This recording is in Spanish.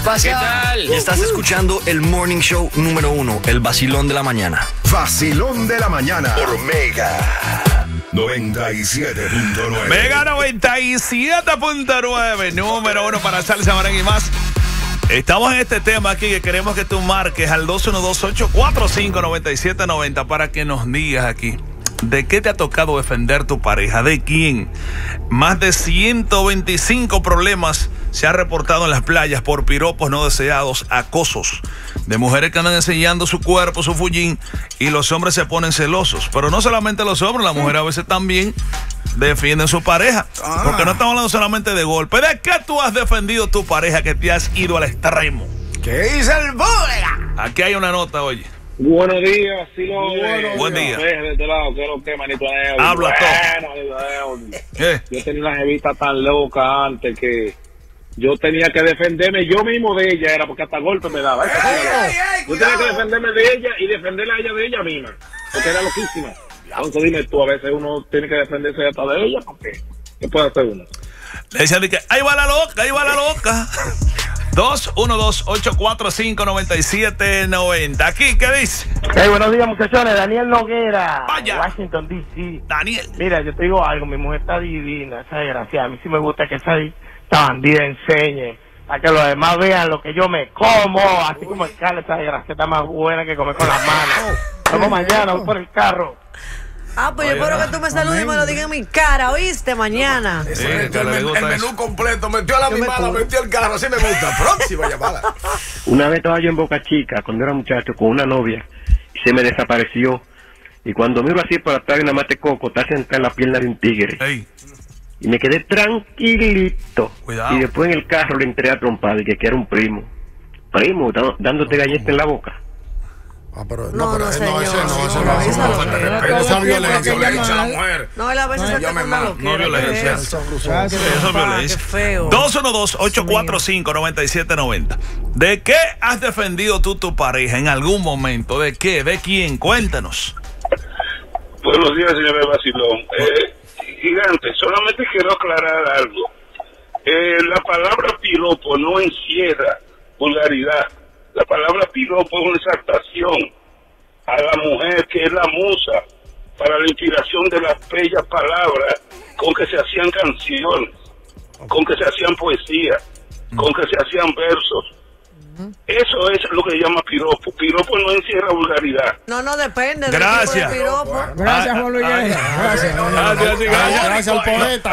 pasa? ¿Qué tal? Estás escuchando el Morning Show número 1, el vacilón de la mañana. Vacilón de la mañana por Mega 97.9. Mega 97.9, número 1 para salsa, merengue y más. Estamos en este tema aquí que queremos que tú marques al 212-845-9790 para que nos digas aquí de qué te ha tocado defender tu pareja, de quién. Más de 125 problemas se han reportado en las playas por piropos no deseados, acosos de mujeres que andan enseñando su cuerpo, su fullín, y los hombres se ponen celosos. Pero no solamente los hombres, las mujeres a veces también defienden su pareja, porque no estamos hablando solamente de golpe. ¿De qué tú has defendido tu pareja que te has ido al extremo? ¿Qué dice el Bóveda? Aquí hay una nota, oye. Buenos días, sí, Buen día. De este lado, ¿qué es lo que, manito? Habla todo. ¿Qué? Yo tenía una jevita tan loca antes que yo tenía que defenderme yo mismo de ella, era porque hasta golpe me daba. Yo tenía que defenderme de ella y defenderla a ella de ella misma, porque era loquísima. Entonces dime tú, a veces uno tiene que defenderse hasta de ella, porque ¿qué puede hacer uno? Le decían que ahí va la loca, ahí va la loca. 212-845-9790. Aquí, ¿qué dice? Hey, buenos días, muchachones. Daniel Noguera, Vaya. Washington, D.C. Daniel. Mira, yo te digo algo, mi mujer está divina, esa desgraciada. A mí sí me gusta que esa bandida enseñe, para que los demás vean lo que yo me como, así como Scarlett, esa desgraciada está más buena que comer con las manos. Vamos mañana, voy por el carro. Pues yo espero que tú me saludes y me lo digas en mi cara, ¿oíste? Mañana. Eso metió el menú completo, metió a la mimada, metió el carro, así me gusta. Próxima llamada. Una vez estaba yo en Boca Chica, cuando era muchacho, con una novia, y se me desapareció. Y cuando miro así por atrás, una mate coco, está sentada en la pierna de un tigre. Ey. Y me quedé tranquilito. Cuidado. Y después en el carro le entré a trompar, y que era un primo. Primo, dándote galleta en la boca. Pero No, señor. ese no. Esa violencia le dice a la mujer. No, él a veces se llame te más. No violencia. Eso Eso es violencia. Qué feo. 212-845-9790. ¿De qué has defendido tú tu pareja en algún momento? ¿De qué? ¿De quién? Cuéntanos. Buenos días, señor Vacilón. Gigante, solamente quiero aclarar algo. La palabra piropo no encierra vulgaridad. La palabra piropo es una exaltación a la mujer que es la musa para la inspiración de las bellas palabras con que se hacían canciones, con que se hacían poesía, con que se hacían versos. Eso es lo que se llama piropo. Piropo no encierra vulgaridad. No, depende. Gracias. Del tipo de piropo. Gracias, Juan Luis Guerra. Gracias al poeta.